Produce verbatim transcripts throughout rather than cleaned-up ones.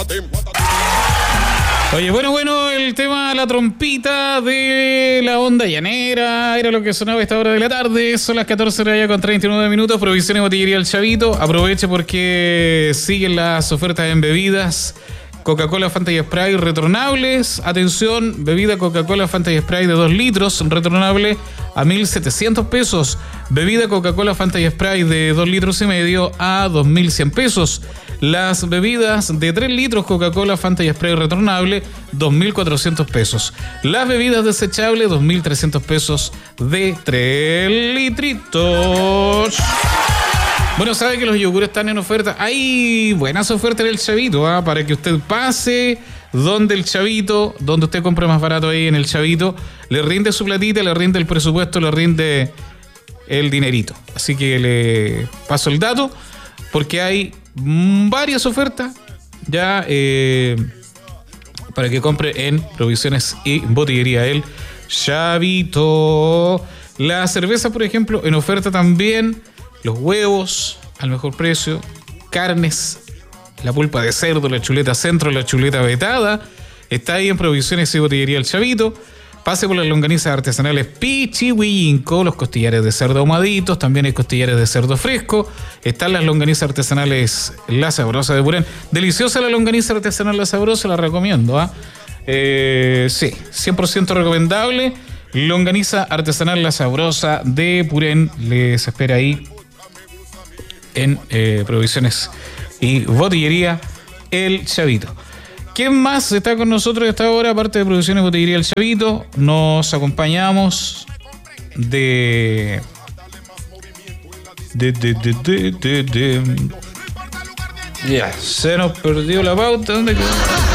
Oye, bueno, bueno, el tema, la trompita de la onda llanera, era lo que sonaba a esta hora de la tarde. Son las catorce horas ya con treinta y nueve minutos. Provisiones Botillería El Chavito. Aproveche porque siguen las ofertas en bebidas. Coca-Cola, Fanta y Sprite retornables. Atención, bebida Coca-Cola, Fanta y Sprite de dos litros, retornable a mil setecientos pesos. Bebida Coca-Cola, Fanta y Sprite de dos litros y medio a dos mil cien pesos. Las bebidas de tres litros Coca-Cola, Fanta y Sprite retornable, dos mil cuatrocientos pesos. Las bebidas desechables, dos mil trescientos pesos de tres litritos. Bueno, sabe que los yogures están en oferta. Hay buenas ofertas en el Chavito, ¿eh? Para que usted pase donde el Chavito, donde usted compra más barato ahí en el Chavito, le rinde su platita, le rinde el presupuesto, le rinde el dinerito. Así que le paso el dato, porque hay varias ofertas ya eh, para que compre en Provisiones y Botillería El Chavito. La cerveza, por ejemplo, en oferta también. Los huevos al mejor precio, carnes, la pulpa de cerdo, la chuleta centro, la chuleta vetada, está ahí en Provisiones y Botillería El Chavito. Pase por las longanizas artesanales Pichihuinco, los costillares de cerdo ahumaditos, también hay costillares de cerdo fresco. Están las longanizas artesanales La Sabrosa de Purén. Deliciosa la longaniza artesanal La Sabrosa, la recomiendo, ¿ah? ¿eh? Eh, sí, cien por ciento recomendable. Longaniza artesanal La Sabrosa de Purén les espera ahí en eh, Provisiones y Botillería El Chavito. ¿Quién más está con nosotros a esta hora? Aparte de Provisiones y Botillería El Chavito, nos acompañamos de... De, de, de, de, de, de... Ya, se nos perdió la pauta. ¿Dónde quedó?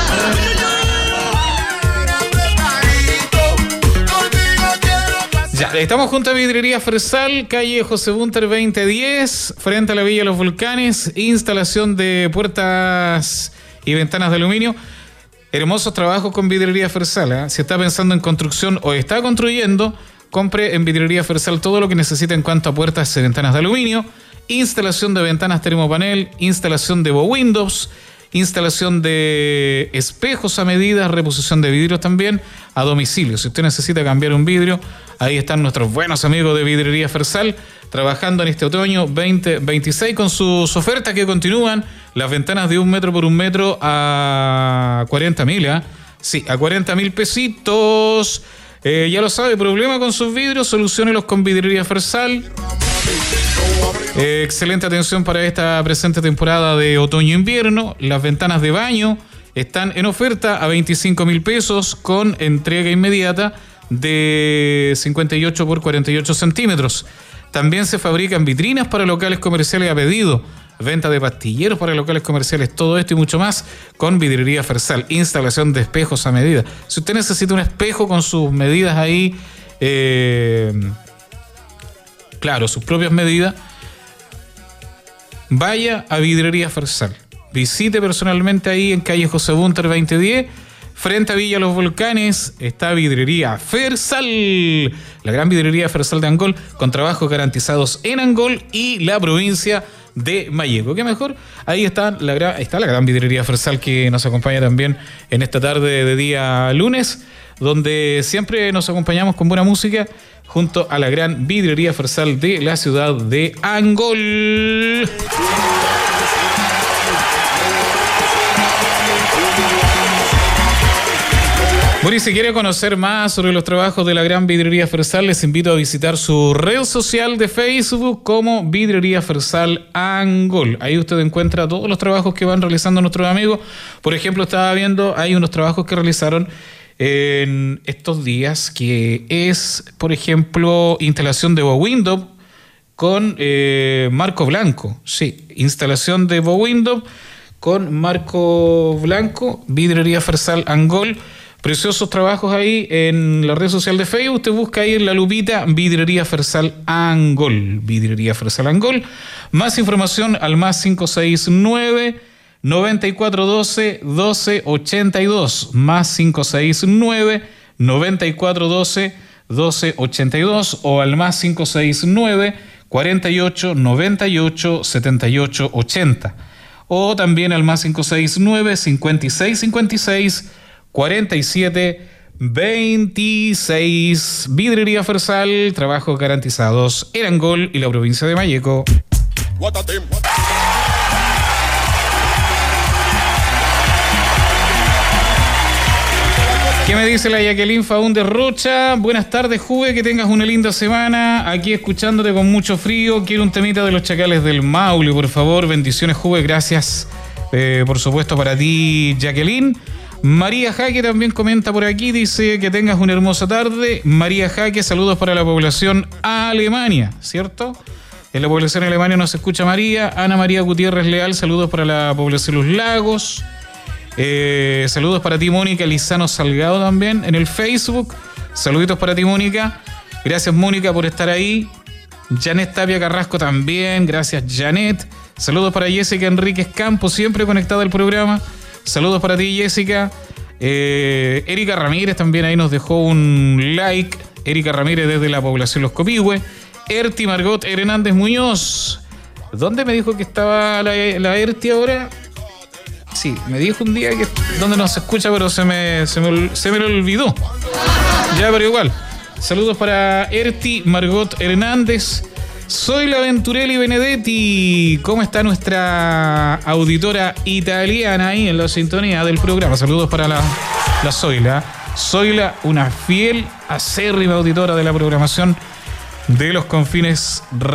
Ya, estamos junto a Vidrería Fresal, calle José Bunter veinte diez, frente a la Villa Los Volcanes, instalación de puertas y ventanas de aluminio. Hermosos trabajos con Vidrería Fresal, ¿eh? Si está pensando en construcción o está construyendo, compre en Vidrería Fresal todo lo que necesita en cuanto a puertas y ventanas de aluminio, instalación de ventanas termopanel, instalación de Bow Windows, instalación de espejos a medida, reposición de vidrios también a domicilio. Si usted necesita cambiar un vidrio, ahí están nuestros buenos amigos de Vidrería Fersal trabajando en este otoño veinte veintiséis con sus ofertas que continúan. Las ventanas de un metro por un metro a cuarenta mil, ¿eh? Sí, a cuarenta mil pesitos. Eh, ya lo sabe, problema con sus vidrios, soluciónelos con Vidrería Fersal. Eh, excelente atención para esta presente temporada de otoño-invierno. Las ventanas de baño están en oferta a veinticinco mil pesos con entrega inmediata de cincuenta y ocho por cuarenta y ocho centímetros. También se fabrican vitrinas para locales comerciales a pedido, venta de pastilleros para locales comerciales, todo esto y mucho más con Vidrería Fersal. Instalación de espejos a medida. Si usted necesita un espejo con sus medidas ahí, eh, claro, sus propias medidas, vaya a Vidrería Fersal. Visite personalmente ahí en calle José Bunter veinte diez, frente a Villa Los Volcanes, está Vidrería Fersal, la gran Vidrería Fersal de Angol, con trabajos garantizados en Angol y la provincia de Malleco. ¿Qué mejor? Ahí está la, gran, está la gran Vidrería Fersal que nos acompaña también en esta tarde de día lunes, donde siempre nos acompañamos con buena música junto a la gran Vidrería Fersal de la ciudad de Angol. Bueno, y si quiere conocer más sobre los trabajos de la gran Vidrería Fersal, les invito a visitar su red social de Facebook como Vidrería Fersal Angol. Ahí usted encuentra todos los trabajos que van realizando nuestros amigos. Por ejemplo, estaba viendo, hay unos trabajos que realizaron en estos días, que es, por ejemplo, instalación de Bow Windows con eh, marco blanco. Sí, instalación de Bow Windows con marco blanco, Vidrería Fersal Angol. Preciosos trabajos ahí en la red social de Facebook. Usted busca ahí en la lupita Vidrería Fersal Angol. Vidrería Fersal Angol. Más información al más cinco seis nueve, noventa y cuatro doce, doce ochenta y dos. Más cinco seis nueve, noventa y cuatro doce, doce ochenta y dos. O al más cinco seis nueve, cuarenta y ocho, noventa y ocho, setenta y ocho ochenta. o también al más cinco seis nueve, cinco seis cinco seis, cuatro siete veintiséis. Vidrería Fersal, trabajos garantizados en Angol y la provincia de Malleco. ¿Qué me dice la Jacqueline Faúndez Rocha? Buenas tardes, Juve, que tengas una linda semana. Aquí escuchándote con mucho frío. Quiero un temita de los Chacales del Maule, por favor. Bendiciones, Juve. Gracias, eh, por supuesto, para ti, Jacqueline. María Jaque también comenta por aquí. Dice que tengas una hermosa tarde. María Jaque, saludos para la población Alemania, ¿cierto? En la población Alemania nos escucha María. Ana María Gutiérrez Leal, saludos para la población Los Lagos. Eh, saludos para ti, Mónica Lizano Salgado, también en el Facebook. Saluditos para ti, Mónica. Gracias, Mónica, por estar ahí. Janet Tapia Carrasco también. Gracias, Janet. Saludos para Jessica Enríquez Campos, siempre conectada al programa. Saludos para ti, Jessica. eh, Erika Ramírez también ahí nos dejó un like. Erika Ramírez desde la población Los Copihue. Erti Margot Hernández Muñoz. ¿Dónde me dijo que estaba la, la Erti ahora? Sí, me dijo un día que donde nos escucha, pero se me, se me, se me lo olvidó. Ya, pero igual. Saludos para Erti Margot Hernández. Soy la Venturelli Benedetti. ¿Cómo está nuestra auditora italiana ahí en la sintonía del programa? Saludos para la, la Zoila. Zoila, una fiel, acérrima auditora de la programación de los confines